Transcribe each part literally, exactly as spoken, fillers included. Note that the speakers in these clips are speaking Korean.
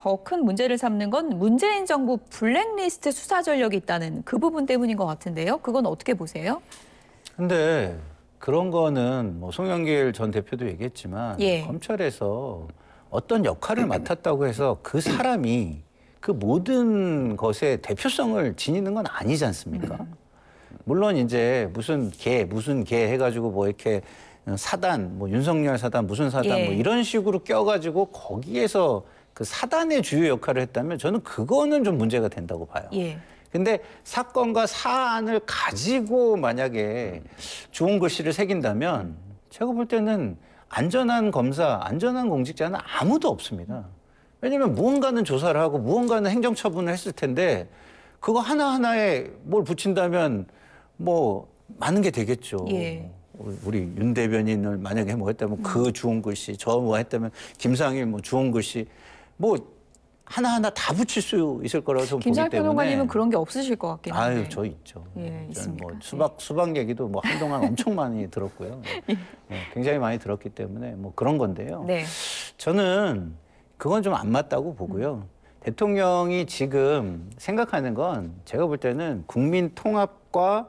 더 큰 문제를 삼는 건 문재인 정부 블랙리스트 수사 전력이 있다는 그 부분 때문인 것 같은데요. 그건 어떻게 보세요? 근데 그런 거는 뭐 송영길 전 대표도 얘기했지만 예. 검찰에서 어떤 역할을 맡았다고 해서 그 사람이 그 모든 것의 대표성을 지니는 건 아니지 않습니까? 물론 이제 무슨 개, 무슨 개 해가지고 뭐 이렇게 사단, 뭐 윤석열 사단, 무슨 사단 예. 뭐 이런 식으로 껴가지고 거기에서 그 사단의 주요 역할을 했다면 저는 그거는 좀 문제가 된다고 봐요. 예. 근데 사건과 사안을 가지고 만약에 좋은 글씨를 새긴다면 제가 볼 때는 안전한 검사, 안전한 공직자는 아무도 없습니다. 왜냐하면 무언가는 조사를 하고 무언가는 행정처분을 했을 텐데 그거 하나하나에 뭘 붙인다면 뭐 많은 게 되겠죠. 예. 우리 윤 대변인을 만약에 뭐 했다면 그 좋은 글씨, 저 뭐 했다면 김상일 뭐 좋은 글씨 뭐 하나하나 다 붙일 수 있을 거라고 저는 보기 김상일 때문에. 평론가님은 그런 게 없으실 것 같긴 한데. 아유, 저 있죠. 예, 저는 있습니까? 뭐 수박 수박 얘기도 뭐 한동안 엄청 많이 들었고요. 예. 네, 굉장히 많이 들었기 때문에 뭐 그런 건데요. 네. 저는 그건 좀 안 맞다고 보고요. 음. 대통령이 지금 생각하는 건 제가 볼 때는 국민 통합과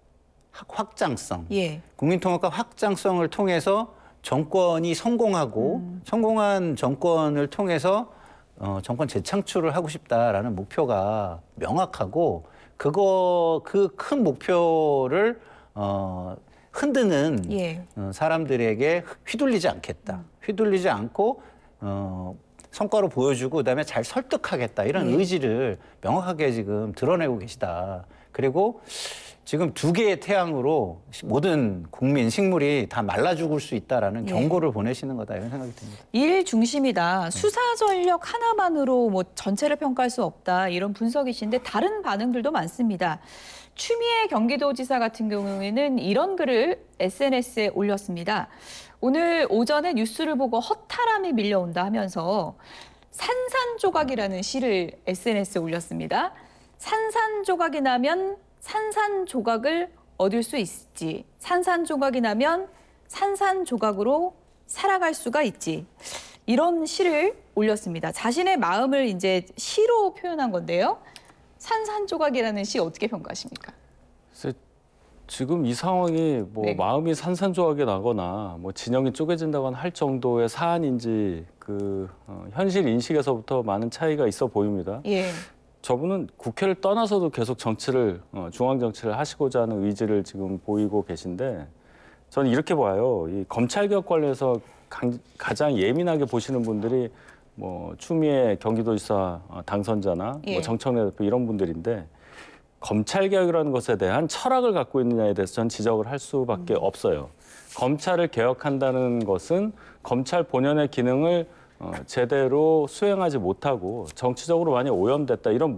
확장성, 예. 국민 통합과 확장성을 통해서 정권이 성공하고 음. 성공한 정권을 통해서 어, 정권 재창출을 하고 싶다라는 목표가 명확하고 그거 그 큰 목표를 어, 흔드는 예. 어, 사람들에게 휘둘리지 않겠다. 음. 휘둘리지 않고 어, 성과로 보여주고 그다음에 잘 설득하겠다 이런 예. 의지를 명확하게 지금 드러내고 계시다. 그리고 지금 두 개의 태양으로 모든 국민 식물이 다 말라 죽을 수 있다라는 예. 경고를 보내시는 거다 이런 생각이 듭니다. 일 중심이다. 수사 전력 하나만으로 뭐 전체를 평가할 수 없다. 이런 분석이신데 다른 반응들도 많습니다. 추미애 경기도지사 같은 경우에는 이런 글을 에스엔에스에 올렸습니다. 오늘 오전에 뉴스를 보고 허탈함이 밀려온다 하면서 산산조각이라는 시를 에스엔에스에 올렸습니다. 산산조각이 나면 산산조각을 얻을 수 있지. 산산조각이 나면 산산조각으로 살아갈 수가 있지. 이런 시를 올렸습니다. 자신의 마음을 이제 시로 표현한 건데요. 산산조각이라는 시 어떻게 평가하십니까? 지금 이 상황이 뭐 네. 마음이 산산조각이 나거나 뭐 진영이 쪼개진다거나 할 정도의 사안인지 그 어, 현실 인식에서부터 많은 차이가 있어 보입니다. 예. 저분은 국회를 떠나서도 계속 정치를 어, 중앙 정치를 하시고자 하는 의지를 지금 보이고 계신데 저는 이렇게 봐요. 이 검찰개혁 관련해서 강, 가장 예민하게 보시는 분들이 뭐 추미애 경기도지사 당선자나 예. 뭐 정청래 대표 이런 분들인데 검찰개혁이라는 것에 대한 철학을 갖고 있느냐에 대해서 전 지적을 할 수밖에 음. 없어요. 검찰을 개혁한다는 것은 검찰 본연의 기능을 어, 제대로 수행하지 못하고 정치적으로 많이 오염됐다. 이런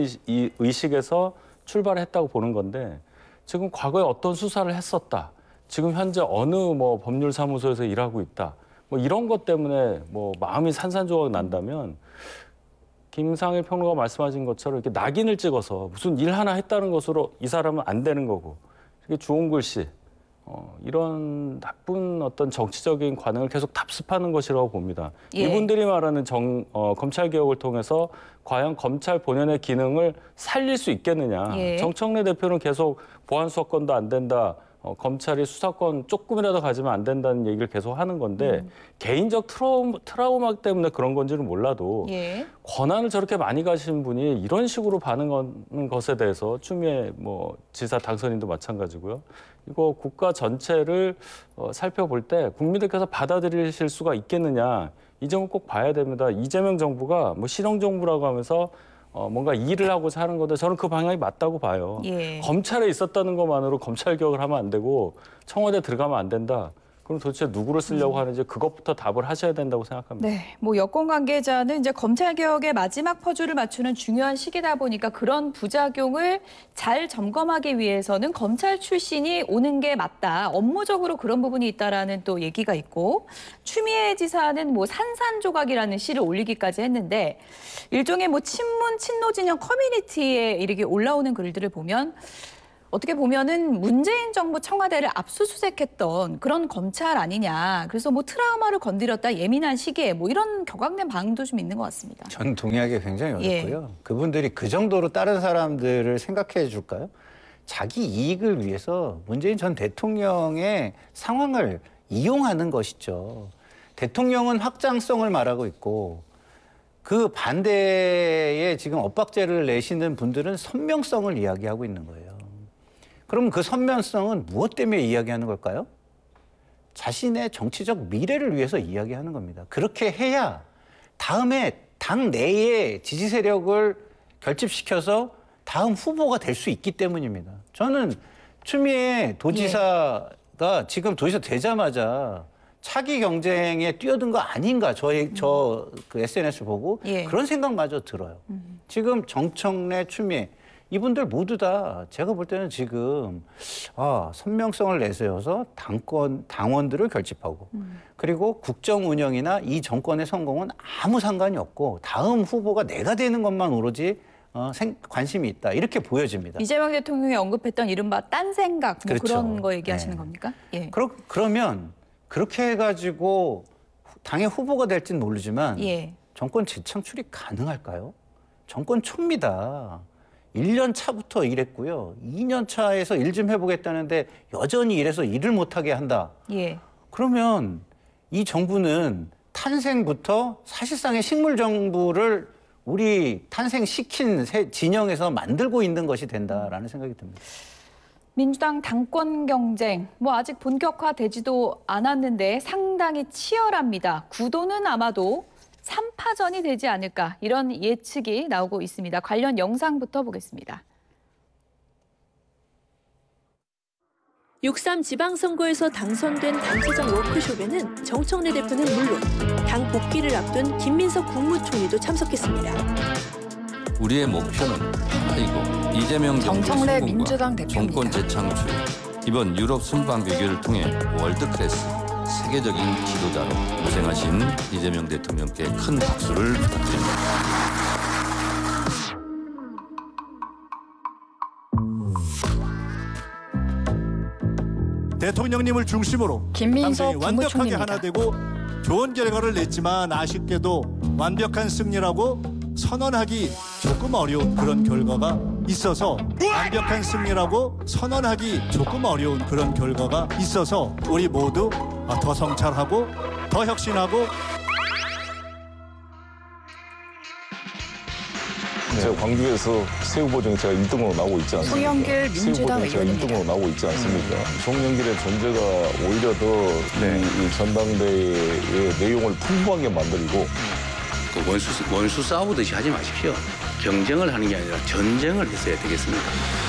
문제의식에서 출발했다고 보는 건데 지금 과거에 어떤 수사를 했었다. 지금 현재 어느 뭐 법률사무소에서 일하고 있다. 뭐 이런 것 때문에 뭐 마음이 산산조각 난다면 김상일 평론가 말씀하신 것처럼 이렇게 낙인을 찍어서 무슨 일 하나 했다는 것으로 이 사람은 안 되는 거고 이게 좋은 글씨 어, 이런 나쁜 어떤 정치적인 관행을 계속 답습하는 것이라고 봅니다. 예. 이분들이 말하는 정, 어, 검찰개혁을 통해서 과연 검찰 본연의 기능을 살릴 수 있겠느냐. 예. 정청래 대표는 계속 보안수사권도 안 된다. 어, 검찰이 수사권 조금이라도 가지면 안 된다는 얘기를 계속 하는 건데 음. 개인적 트라우마, 트라우마 때문에 그런 건지는 몰라도 예. 권한을 저렇게 많이 가신 분이 이런 식으로 반응하는 것에 대해서 추미애 뭐 지사 당선인도 마찬가지고요. 이거 국가 전체를 어, 살펴볼 때 국민들께서 받아들이실 수가 있겠느냐. 이 점은 꼭 봐야 됩니다. 이재명 정부가 뭐 실형정부라고 하면서 어, 뭔가 일을 하고자 하는 건데 저는 그 방향이 맞다고 봐요. 예. 검찰에 있었다는 것만으로 검찰 개혁을 하면 안 되고 청와대 들어가면 안 된다. 그럼 도대체 누구를 쓰려고 음. 하는지 그것부터 답을 하셔야 된다고 생각합니다. 네, 뭐 여권 관계자는 이제 검찰 개혁의 마지막 퍼즐을 맞추는 중요한 시기다 보니까 그런 부작용을 잘 점검하기 위해서는 검찰 출신이 오는 게 맞다. 업무적으로 그런 부분이 있다라는 또 얘기가 있고 추미애 지사는 뭐 산산조각이라는 시를 올리기까지 했는데 일종의 뭐 친문 친노 진영 커뮤니티에 이렇게 올라오는 글들을 보면 어떻게 보면은 문재인 정부 청와대를 압수수색했던 그런 검찰 아니냐. 그래서 뭐 트라우마를 건드렸다 예민한 시기에 뭐 이런 격앙된 반응도 좀 있는 것 같습니다. 전 동의하기 굉장히 어렵고요. 예. 그분들이 그 정도로 다른 사람들을 생각해 줄까요? 자기 이익을 위해서 문재인 전 대통령의 상황을 이용하는 것이죠. 대통령은 확장성을 말하고 있고 그 반대에 지금 엇박자를 내시는 분들은 선명성을 이야기하고 있는 거예요. 그럼 그 선명성은 무엇 때문에 이야기하는 걸까요? 자신의 정치적 미래를 위해서 이야기하는 겁니다. 그렇게 해야 다음에 당 내의 지지 세력을 결집시켜서 다음 후보가 될 수 있기 때문입니다. 저는 추미애 도지사가 지금 도지사 되자마자 차기 경쟁에 뛰어든 거 아닌가 저의 저 그 에스엔에스 보고 예. 그런 생각마저 들어요. 음. 지금 정청래, 추미애 이분들 모두 다 제가 볼 때는 지금 아, 선명성을 내세워서 당권 당원들을 결집하고 음. 그리고 국정 운영이나 이 정권의 성공은 아무 상관이 없고 다음 후보가 내가 되는 것만 오로지 어, 생, 관심이 있다 이렇게 보여집니다. 이재명 대통령이 언급했던 이른바 딴 생각 뭐 그렇죠. 그런 거 얘기하시는 네. 겁니까? 예. 그러, 그러면 그렇게 해가지고 당의 후보가 될지는 모르지만 예. 정권 재창출이 가능할까요? 정권 초입니다. 일 년 차부터 일했고요. 이 년 차에서 일 좀 해보겠다는데 여전히 일해서 일을 못하게 한다. 예. 그러면 이 정부는 탄생부터 사실상의 식물 정부를 우리 탄생시킨 진영에서 만들고 있는 것이 된다라는 생각이 듭니다. 민주당 당권 경쟁 뭐 아직 본격화되지도 않았는데 상당히 치열합니다. 구도는 아마도 삼 파전이 되지 않을까 이런 예측이 나오고 있습니다. 관련 영상부터 보겠습니다. 육삼 지방선거에서 당선된 단체장 워크숍에는 정청래 대표는 물론 당 복귀를 앞둔 김민석 국무총리도 참석했습니다. 우리의 목표는 하나이고 이재명 정청래 정부의 민주당 성공과 대표입니다. 정권 재창출, 이번 유럽 순방 외교를 통해 월드클래스 세계적인 지도자로 고생하신 이재명 대통령께 큰 박수를 부탁드립니다. 대통령님을 중심으로 김민석 당선이 완벽하게 국무총리입니다. 하나 되고 좋은 결과를 냈지만 아쉽게도 완벽한 승리라고 선언하기 조금 어려운 그런 결과가 있어서 완벽한 승리라고 선언하기 조금 어려운 그런 결과가 있어서 우리 모두 더 성찰하고 더 혁신하고 제가 광주에서 새 후보 중에 제가 일 등으로 나오고 있지 않습니까? 송영길 민주당 새 후보 중에 제가 일 의원입니다. 등으로 나오고 있지 않습니까? 송영길의 존재가 오히려 더 이 이 전당대회의 내용을 풍부하게 만들고 그 원수, 원수 싸우듯이 하지 마십시오. 경쟁을 하는 게 아니라 전쟁을 했어야 되겠습니다.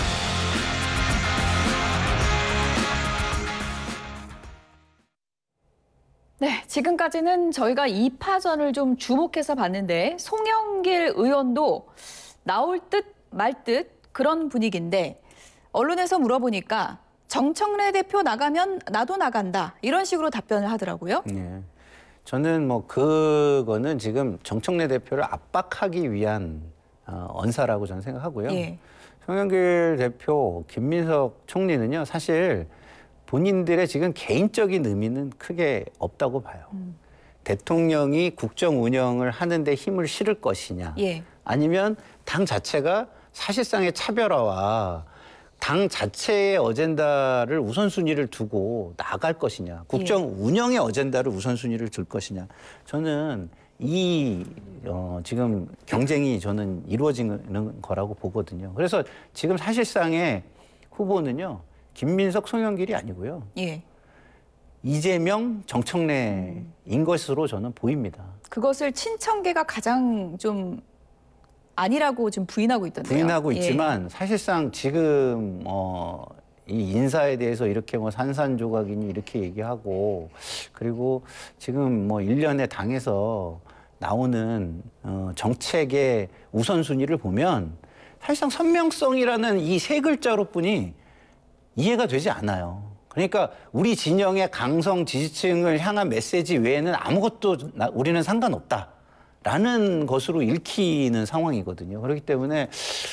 네, 지금까지는 저희가 이 파전을 좀 주목해서 봤는데 송영길 의원도 나올 듯 말 듯 그런 분위기인데 언론에서 물어보니까 정청래 대표 나가면 나도 나간다 이런 식으로 답변을 하더라고요. 네. 저는 뭐 그거는 지금 정청래 대표를 압박하기 위한 어, 언사라고 저는 생각하고요. 예. 송영길 대표, 김민석 총리는요, 사실 본인들의 지금 개인적인 의미는 크게 없다고 봐요. 음. 대통령이 국정 운영을 하는데 힘을 실을 것이냐, 예. 아니면 당 자체가 사실상의 차별화와 당 자체의 어젠다를 우선순위를 두고 나갈 것이냐, 국정 운영의 어젠다를 우선순위를 둘 것이냐. 저는 이 어, 지금 경쟁이 저는 이루어지는 거라고 보거든요. 그래서 지금 사실상의 후보는요, 김민석, 송영길이 아니고요. 예. 이재명, 정청래인 것으로 저는 보입니다. 그것을 친청계가 가장 좀 아니라고 좀 부인하고 있던데요. 부인하고 예. 있지만 사실상 지금 어, 이 인사에 대해서 이렇게 뭐 산산조각이니 이렇게 얘기하고 그리고 지금 뭐 일련의 당에서 나오는 어, 정책의 우선순위를 보면 사실상 선명성이라는 이 세 글자로뿐이 이해가 되지 않아요. 그러니까 우리 진영의 강성 지지층을 향한 메시지 외에는 아무것도 나, 우리는 상관없다. 라는 것으로 읽히는 상황이거든요. 그렇기 때문에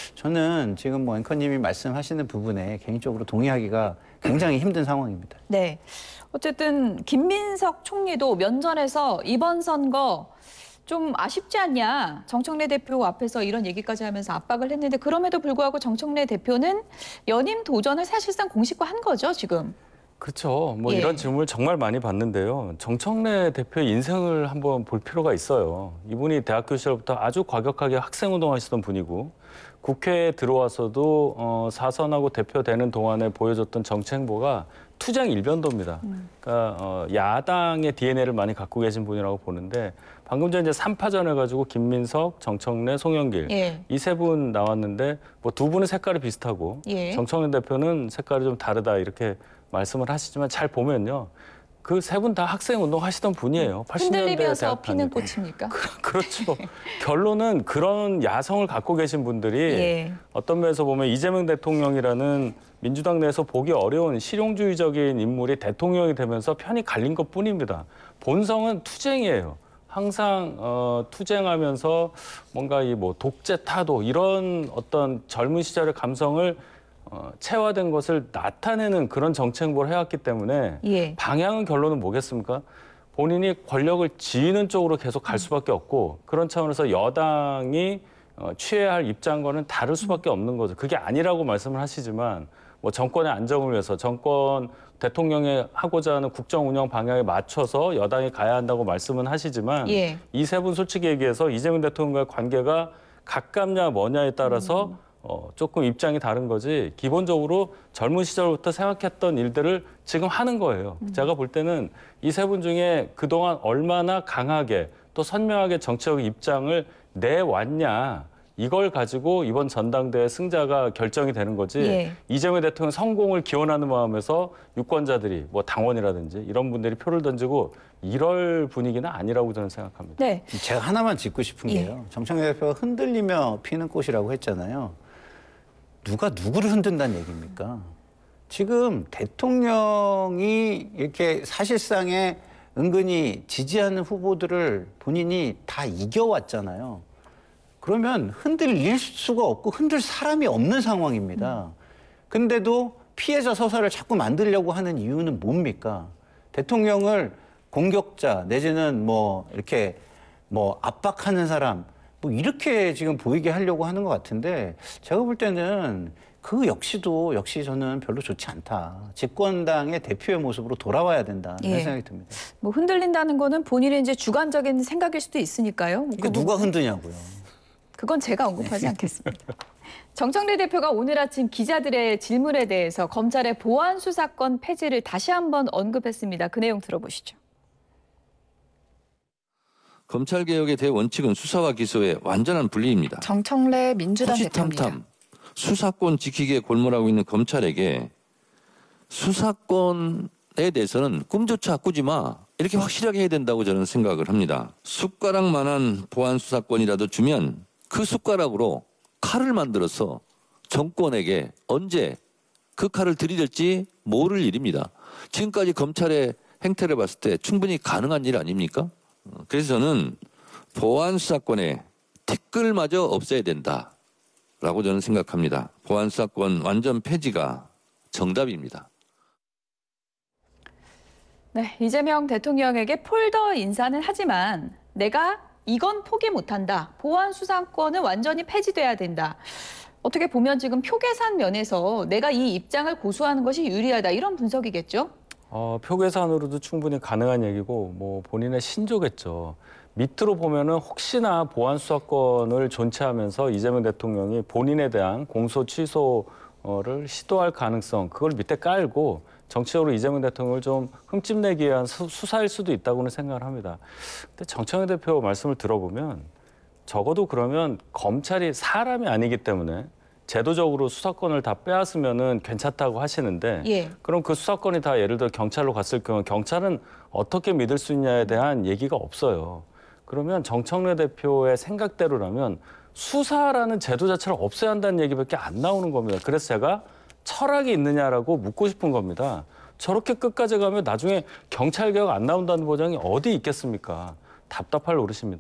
저는 지금 뭐 앵커님이 말씀하시는 부분에 개인적으로 동의하기가 굉장히 힘든 상황입니다. 네. 어쨌든 김민석 총리도 면전에서 이번 선거 좀 아쉽지 않냐. 정청래 대표 앞에서 이런 얘기까지 하면서 압박을 했는데 그럼에도 불구하고 정청래 대표는 연임 도전을 사실상 공식화한 거죠, 지금. 그렇죠. 뭐 예. 이런 질문을 정말 많이 받는데요. 정청래 대표의 인생을 한번 볼 필요가 있어요. 이분이 대학교 시절부터 아주 과격하게 학생운동하시던 분이고 국회에 들어와서도 어, 사선하고 대표되는 동안에 보여줬던 정치 행보가 투쟁 일변도입니다. 음. 그러니까 어, 야당의 디엔에이를 많이 갖고 계신 분이라고 보는데 방금 전에 이제 삼 파전 해가지고 김민석, 정청래, 송영길 예. 이 세 분 나왔는데 뭐 두 분은 색깔이 비슷하고 예. 정청래 대표는 색깔이 좀 다르다 이렇게 말씀을 하시지만 잘 보면요. 그 세 분 다 학생 운동 하시던 분이에요. 팔십 년대 흔들리면서 대학 피는 다니고. 꽃입니까? 그렇죠. 결론은 그런 야성을 갖고 계신 분들이 예. 어떤 면에서 보면 이재명 대통령이라는 민주당 내에서 보기 어려운 실용주의적인 인물이 대통령이 되면서 편이 갈린 것뿐입니다. 본성은 투쟁이에요. 항상 어, 투쟁하면서 뭔가 이 뭐 독재 타도 이런 어떤 젊은 시절의 감성을 어, 체화된 것을 나타내는 그런 정치 행보를 해왔기 때문에 예. 방향은 결론은 뭐겠습니까? 본인이 권력을 쥐는 쪽으로 계속 갈 수밖에 없고 그런 차원에서 여당이 어, 취해야 할 입장과는 다를 수밖에 없는 거죠. 그게 아니라고 말씀을 하시지만 뭐 정권의 안정을 위해서 정권 대통령이 하고자 하는 국정 운영 방향에 맞춰서 여당이 가야 한다고 말씀은 하시지만 예. 이 세 분 솔직히 얘기해서 이재명 대통령과의 관계가 가깝냐 뭐냐에 따라서 음. 어, 조금 입장이 다른 거지 기본적으로 젊은 시절부터 생각했던 일들을 지금 하는 거예요. 음. 제가 볼 때는 이 세 분 중에 그동안 얼마나 강하게 또 선명하게 정치적 입장을 내왔냐 이걸 가지고 이번 전당대회 승자가 결정이 되는 거지 예. 이재명 대통령 성공을 기원하는 마음에서 유권자들이 뭐 당원이라든지 이런 분들이 표를 던지고 이럴 분위기는 아니라고 저는 생각합니다. 네. 제가 하나만 짚고 싶은 예. 게요. 정청래 대표가 흔들리며 피는 꽃이라고 했잖아요. 누가 누구를 흔든다는 얘기입니까? 지금 대통령이 이렇게 사실상의 은근히 지지하는 후보들을 본인이 다 이겨왔잖아요. 그러면 흔들릴 수가 없고 흔들 사람이 없는 상황입니다. 근데도 피해자 서사를 자꾸 만들려고 하는 이유는 뭡니까? 대통령을 공격자 내지는 뭐 이렇게 뭐 압박하는 사람 뭐 이렇게 지금 보이게 하려고 하는 것 같은데 제가 볼 때는 그 역시도 역시 저는 별로 좋지 않다. 집권당의 대표의 모습으로 돌아와야 된다. 이런 예. 생각이 듭니다. 뭐 흔들린다는 거는 본인의 이제 주관적인 생각일 수도 있으니까요. 뭐 이게 그 누가 부분- 흔드냐고요. 그건 제가 언급하지 않겠습니다. 정청래 대표가 오늘 아침 기자들의 질문에 대해서 검찰의 보안 수사권 폐지를 다시 한번 언급했습니다. 그 내용 들어보시죠. 검찰개혁의 대원칙은 수사와 기소의 완전한 분리입니다. 정청래 민주당 대표입니다. 호시탐탐 수사권 지키기에 골몰하고 있는 검찰에게 수사권에 대해서는 꿈조차 꾸지 마. 이렇게 확실하게 해야 된다고 저는 생각을 합니다. 숟가락만한 보안 수사권이라도 주면 그 숟가락으로 칼을 만들어서 정권에게 언제 그 칼을 들이댈지 모를 일입니다. 지금까지 검찰의 행태를 봤을 때 충분히 가능한 일 아닙니까? 그래서 저는 보안 수사권에 티끌마저 없애야 된다라고 저는 생각합니다. 보안 수사권 완전 폐지가 정답입니다. 네, 이재명 대통령에게 폴더 인사는 하지만 내가 이건 포기 못한다. 보안 수사권은 완전히 폐지돼야 된다. 어떻게 보면 지금 표 계산 면에서 내가 이 입장을 고수하는 것이 유리하다. 이런 분석이겠죠? 어, 표 계산으로도 충분히 가능한 얘기고 뭐 본인의 신조겠죠. 밑으로 보면은 혹시나 보안 수사권을 존치하면서 이재명 대통령이 본인에 대한 공소 취소를 시도할 가능성 그걸 밑에 깔고 정치적으로 이재명 대통령을 좀 흠집내기 위한 수, 수사일 수도 있다고는 생각을 합니다. 근데 정청래 대표 말씀을 들어보면 적어도 그러면 검찰이 사람이 아니기 때문에 제도적으로 수사권을 다 빼앗으면은 괜찮다고 하시는데 예. 그럼 그 수사권이 다 예를 들어 경찰로 갔을 경우 경찰은 어떻게 믿을 수 있냐에 대한 얘기가 없어요. 그러면 정청래 대표의 생각대로라면 수사라는 제도 자체를 없애야 한다는 얘기밖에 안 나오는 겁니다. 그래서 제가 철학이 있느냐라고 묻고 싶은 겁니다. 저렇게 끝까지 가면 나중에 경찰개혁 안 나온다는 보장이 어디 있겠습니까? 답답할 노릇입니다.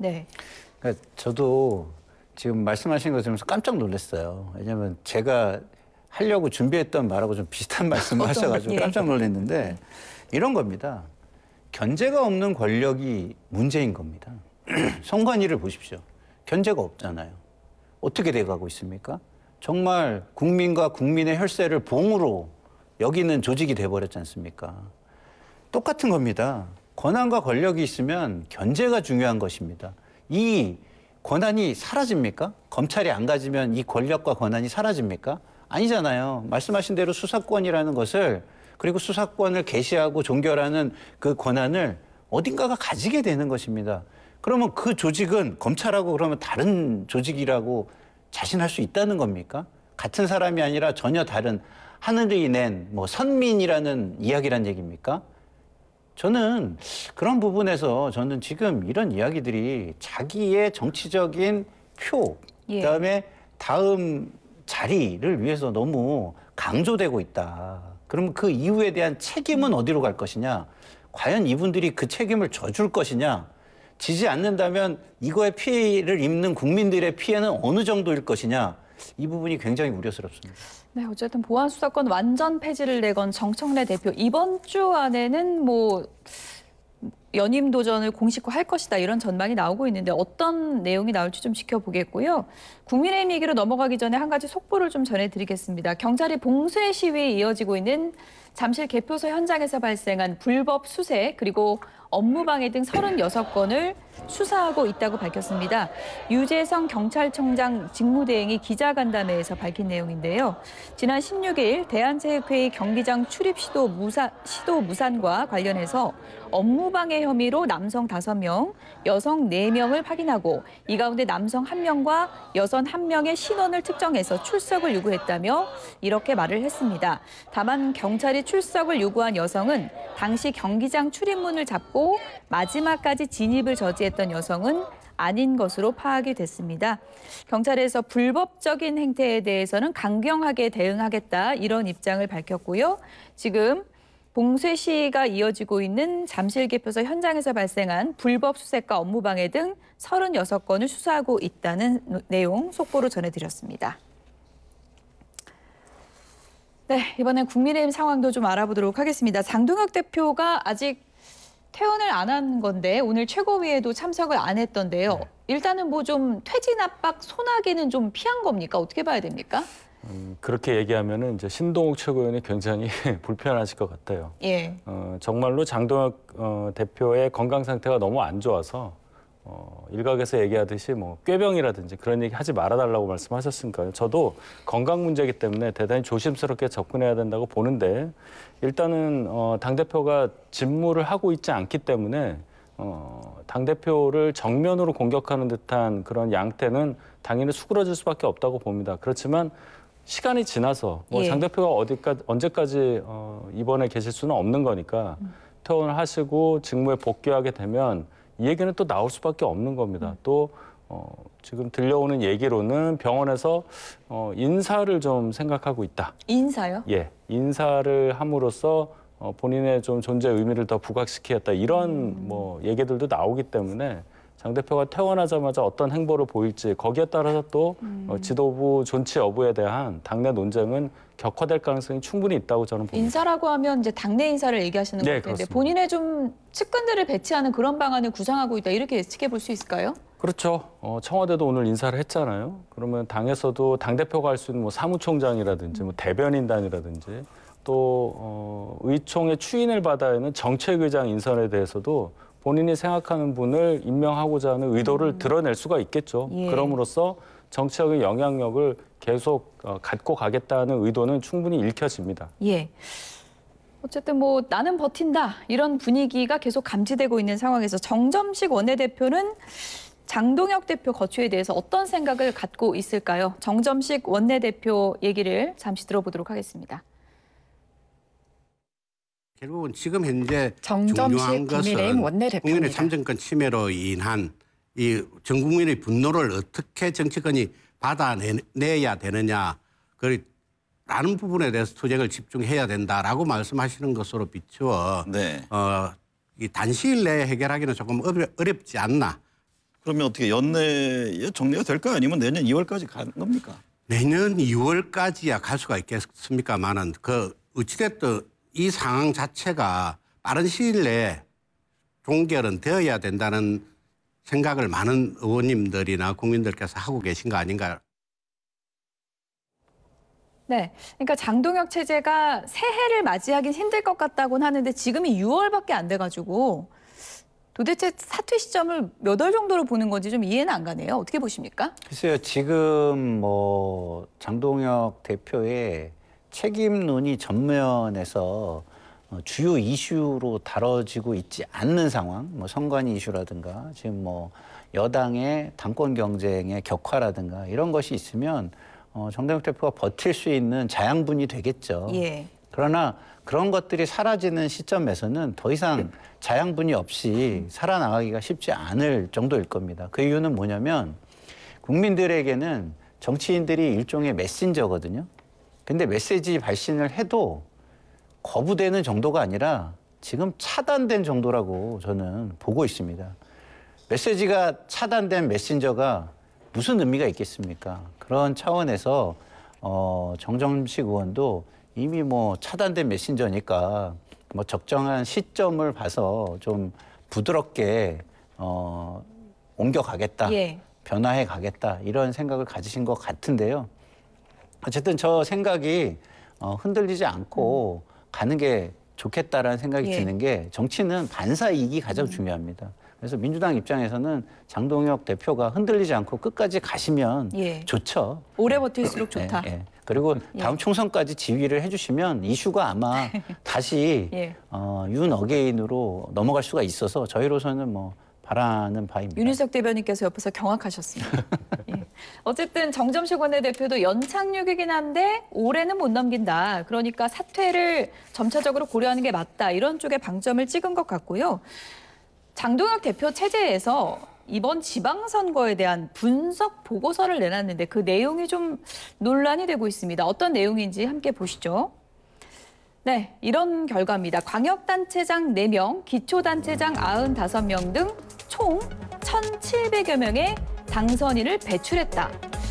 네. 그러니까 저도 지금 말씀하신 거 들으면서 깜짝 놀랐어요. 왜냐하면 제가 하려고 준비했던 말하고 좀 비슷한 말씀을 어떤 하셔가지고 거? 예. 깜짝 놀랐는데 이런 겁니다. 견제가 없는 권력이 문제인 겁니다. 선관위를 보십시오. 견제가 없잖아요. 어떻게 돼가고 있습니까? 정말 국민과 국민의 혈세를 봉으로 여기는 조직이 돼버렸지 않습니까? 똑같은 겁니다. 권한과 권력이 있으면 견제가 중요한 것입니다. 이 권한이 사라집니까? 검찰이 안 가지면 이 권력과 권한이 사라집니까? 아니잖아요. 말씀하신 대로 수사권이라는 것을 그리고 수사권을 개시하고 종결하는 그 권한을 어딘가가 가지게 되는 것입니다. 그러면 그 조직은 검찰하고 그러면 다른 조직이라고 자신할 수 있다는 겁니까? 같은 사람이 아니라 전혀 다른 하늘이 낸 뭐 선민이라는 이야기란 얘기입니까? 저는 그런 부분에서 저는 지금 이런 이야기들이 자기의 정치적인 표, 예. 그다음에 다음 자리를 위해서 너무 강조되고 있다. 그러면 그 이후에 대한 책임은 어디로 갈 것이냐? 과연 이분들이 그 책임을 져줄 것이냐? 지지 않는다면 이거에 피해를 입는 국민들의 피해는 어느 정도일 것이냐? 이 부분이 굉장히 우려스럽습니다. 네, 어쨌든 보안 수사권 완전 폐지를 내건 정청래 대표 이번 주 안에는 뭐 연임 도전을 공식화할 것이다 이런 전망이 나오고 있는데 어떤 내용이 나올지 좀 지켜보겠고요. 국민의힘 얘기로 넘어가기 전에 한 가지 속보를 좀 전해드리겠습니다. 경찰이 봉쇄 시위에 이어지고 있는 잠실 개표소 현장에서 발생한 불법 수색 그리고 업무방해 등 서른여섯 건을 수사하고 있다고 밝혔습니다. 유재성 경찰청장 직무대행이 기자간담회에서 밝힌 내용인데요. 지난 십육 일 대한체육회의 경기장 출입 시도 무산, 시도 무산과 관련해서 업무방해 혐의로 남성 다섯 명, 여성 네 명을 확인하고 이 가운데 남성 한 명과 여성 한 명의 신원을 특정해서 출석을 요구했다며 이렇게 말을 했습니다. 다만 경찰이 출석을 요구한 여성은 당시 경기장 출입문을 잡고 마지막까지 진입을 저지했던 여성은 아닌 것으로 파악이 됐습니다. 경찰에서 불법적인 행태에 대해서는 강경하게 대응하겠다 이런 입장을 밝혔고요. 지금 봉쇄 시위가 이어지고 있는 잠실 개표소 현장에서 발생한 불법 수색과 업무방해 등 서른여섯 건을 수사하고 있다는 내용 속보로 전해드렸습니다. 네, 이번엔 국민의힘 상황도 좀 알아보도록 하겠습니다. 장동혁 대표가 아직 퇴원을 안 한 건데 오늘 최고위에도 참석을 안 했던데요. 네. 일단은 뭐 좀 퇴진 압박 소나기는 좀 피한 겁니까? 어떻게 봐야 됩니까? 음, 그렇게 얘기하면은 이제 신동욱 최고위원이 굉장히 불편하실 것 같아요. 예. 어, 정말로 장동혁 어, 대표의 건강 상태가 너무 안 좋아서 어, 일각에서 얘기하듯이 뭐 꾀병이라든지 그런 얘기 하지 말아달라고 말씀하셨으니까요. 저도 건강 문제이기 때문에 대단히 조심스럽게 접근해야 된다고 보는데 일단은 어, 당대표가 직무를 하고 있지 않기 때문에 어, 당대표를 정면으로 공격하는 듯한 그런 양태는 당연히 수그러질 수밖에 없다고 봅니다. 그렇지만 시간이 지나서 뭐 예. 장 대표가 어디까지 언제까지 어, 입원해 계실 수는 없는 거니까 음. 퇴원을 하시고 직무에 복귀하게 되면 이 얘기는 또 나올 수밖에 없는 겁니다. 음. 또 어, 지금 들려오는 얘기로는 병원에서 어, 인사를 좀 생각하고 있다. 인사요? 예, 인사를 함으로써 어, 본인의 좀 존재 의미를 더 부각시키겠다 이런 음. 뭐 얘기들도 나오기 때문에 장 대표가 퇴원하자마자 어떤 행보를 보일지 거기에 따라서 또 음. 어, 지도부 존치 여부에 대한 당내 논쟁은 격화될 가능성이 충분히 있다고 저는 봅니다. 인사라고 하면 이제 당내 인사를 얘기하시는 네, 것 같은데 본인의 좀 측근들을 배치하는 그런 방안을 구상하고 있다 이렇게 예측해 볼 수 있을까요? 그렇죠. 어, 청와대도 오늘 인사를 했잖아요. 그러면 당에서도 당대표가 할 수 있는 뭐 사무총장이라든지 뭐 대변인단이라든지 또 어, 의총의 추인을 받아야 하는 정책의장 인선에 대해서도 본인이 생각하는 분을 임명하고자 하는 의도를 음. 드러낼 수가 있겠죠. 예. 그럼으로써 정치적인 영향력을 계속 어, 갖고 가겠다는 의도는 충분히 읽혀집니다. 예. 어쨌든 뭐 나는 버틴다 이런 분위기가 계속 감지되고 있는 상황에서 정점식 원내대표는 장동혁 대표 거취에 대해서 어떤 생각을 갖고 있을까요? 정점식 원내대표 얘기를 잠시 들어보도록 하겠습니다. 결국은 지금 현재 정점식 중요한 국민의힘 것은 원내대표입니다. 국민의 참정권 침해로 인한 이 전 국민의 분노를 어떻게 정치권이 받아내야 되느냐 라는 부분에 대해서 투쟁을 집중해야 된다라고 말씀하시는 것으로 비추어 네. 어, 이 단시일 내에 해결하기는 조금 어렵, 어렵지 않나 그러면 어떻게 연내에 정리가 될까요? 아니면 내년 이월까지 가는 겁니까? 내년 이월까지야 갈 수가 있겠습니까만은 그 어찌됐든 이 상황 자체가 빠른 시일 내에 종결은 되어야 된다는 생각을 많은 의원님들이나 국민들께서 하고 계신 거 아닌가. 네, 그러니까 장동혁 체제가 새해를 맞이하긴 힘들 것 같다고는 하는데 지금이 유월밖에 안 돼가지고 도대체 사퇴 시점을 몇 월 정도로 보는 건지 좀 이해는 안 가네요. 어떻게 보십니까? 글쎄요, 지금 뭐 장동혁 대표의 책임론이 전면에서 주요 이슈로 다뤄지고 있지 않는 상황, 뭐 선관위 이슈라든가 지금 뭐 여당의 당권 경쟁의 격화라든가 이런 것이 있으면 어, 장동혁 대표가 버틸 수 있는 자양분이 되겠죠. 예. 그러나 그런 것들이 사라지는 시점에서는 더 이상 자양분이 없이 살아나가기가 쉽지 않을 정도일 겁니다. 그 이유는 뭐냐면 국민들에게는 정치인들이 일종의 메신저거든요. 근데 메시지 발신을 해도 거부되는 정도가 아니라 지금 차단된 정도라고 저는 보고 있습니다. 메시지가 차단된 메신저가 무슨 의미가 있겠습니까? 그런 차원에서 어, 정점식 의원도 이미 뭐 차단된 메신저니까 뭐 적정한 시점을 봐서 좀 부드럽게 어, 옮겨가겠다, 예. 변화해 가겠다 이런 생각을 가지신 것 같은데요. 어쨌든 저 생각이 어, 흔들리지 않고 음. 가는 게 좋겠다라는 생각이 예. 드는 게 정치는 반사이익이 가장 음. 중요합니다. 그래서 민주당 입장에서는 장동혁 대표가 흔들리지 않고 끝까지 가시면 예. 좋죠. 오래 버틸수록 좋다. 예, 예. 그리고 다음 예. 총선까지 지휘를 해주시면 이슈가 아마 다시 예. 어, 윤 어게인으로 넘어갈 수가 있어서 저희로서는 뭐 바라는 바입니다. 윤희석 대변인께서 옆에서 경악하셨습니다. 예. 어쨌든 정점식 원내대표도 연착륙이긴 한데 올해는 못 넘긴다. 그러니까 사퇴를 점차적으로 고려하는 게 맞다. 이런 쪽에 방점을 찍은 것 같고요. 장동혁 대표 체제에서 이번 지방선거에 대한 분석 보고서를 내놨는데 그 내용이 좀 논란이 되고 있습니다. 어떤 내용인지 함께 보시죠. 네, 이런 결과입니다. 광역단체장 네 명, 기초단체장 구십오 명 등 총 천칠백여 명의 당선인을 배출했다.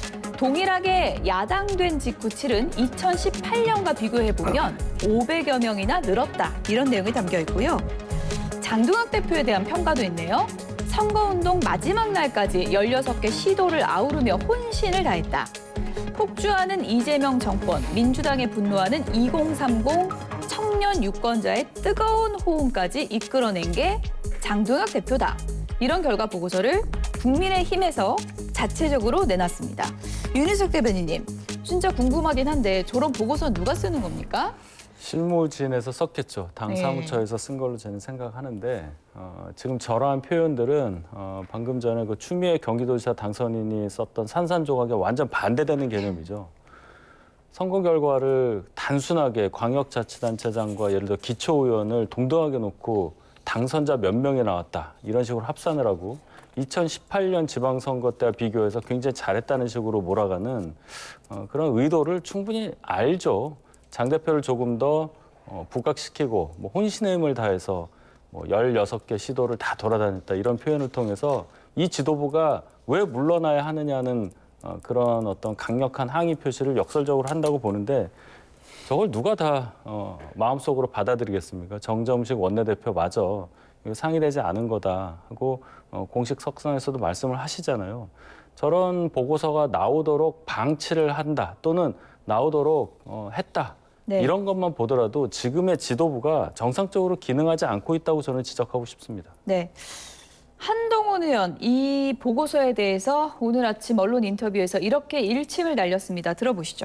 동일하게 야당된 직후 치른 이천십팔 년과 비교해보면 오백여 명이나 늘었다. 이런 내용이 담겨 있고요. 장동혁 대표에 대한 평가도 있네요. 선거운동 마지막 날까지 열여섯 개 시도를 아우르며 혼신을 다했다. 폭주하는 이재명 정권, 민주당에 분노하는 이공삼공 청년 유권자의 뜨거운 호응까지 이끌어낸 게 장동혁 대표다. 이런 결과 보고서를 국민의힘에서 자체적으로 내놨습니다. 윤희석 대변인님, 진짜 궁금하긴 한데 저런 보고서 누가 쓰는 겁니까? 실무진에서 썼겠죠. 당 네. 사무처에서 쓴 걸로 저는 생각하는데 어, 지금 저러한 표현들은 어, 방금 전에 그 추미애 경기도지사 당선인이 썼던 산산조각에 완전 반대되는 개념이죠. 선거 결과를 단순하게 광역자치단체장과 예를 들어 기초의원을 동등하게 놓고 당선자 몇 명이 나왔다. 이런 식으로 합산을 하고 이천십팔 년 지방선거 때와 비교해서 굉장히 잘했다는 식으로 몰아가는 어, 그런 의도를 충분히 알죠. 장 대표를 조금 더 어, 부각시키고 뭐 혼신의 힘을 다해서 뭐 열여섯 개 시도를 다 돌아다녔다. 이런 표현을 통해서 이 지도부가 왜 물러나야 하느냐는 어, 그런 어떤 강력한 항의 표시를 역설적으로 한다고 보는데 저걸 누가 다 어, 마음속으로 받아들이겠습니까? 정점식 원내대표마저 이거 상의되지 않은 거다 하고 어, 공식 석상에서도 말씀을 하시잖아요. 저런 보고서가 나오도록 방치를 한다 또는 나오도록 어, 했다. 네. 이런 것만 보더라도 지금의 지도부가 정상적으로 기능하지 않고 있다고 저는 지적하고 싶습니다. 네. 한동훈 의원, 이 보고서에 대해서 오늘 아침 언론 인터뷰에서 이렇게 일침을 날렸습니다. 들어보시죠.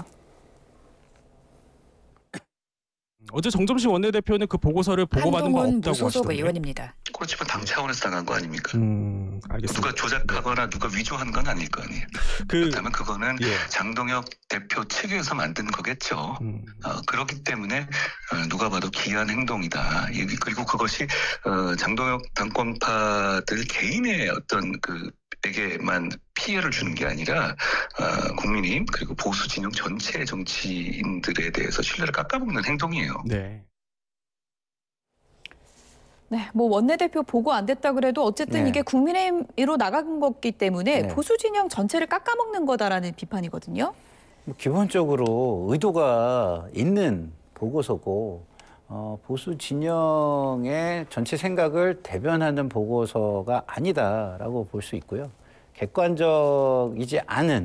어제 정점식 원내대표는 그 보고서를 보고받은 바 한동훈 없다고 무소속 하시던데. 의원입니다. 그렇지만 당 차원에서 나간 거 아닙니까? 음, 알겠습니다. 누가 조작하거나 누가 위조한 건 아닐 거 아니에요. 그, 그렇다면 그거는 예. 장동혁 대표 측에서 만든 거겠죠. 음. 어, 그렇기 때문에 어, 누가 봐도 기이한 행동이다. 이- 그리고 그것이 어, 장동혁 당권파들 개인의 어떤 그 에게만 피해를 주는 게 아니라 어, 국민의힘 그리고 보수 진영 전체 정치인들에 대해서 신뢰를 깎아먹는 행동이에요. 네. 네, 뭐 원내대표 보고 안 됐다 그래도 어쨌든 네. 이게 국민의힘으로 나간 거기 때문에 네. 보수 진영 전체를 깎아먹는 거다라는 비판이거든요. 뭐 기본적으로 의도가 있는 보고서고 어, 보수 진영의 전체 생각을 대변하는 보고서가 아니다라고 볼 수 있고요. 객관적이지 않은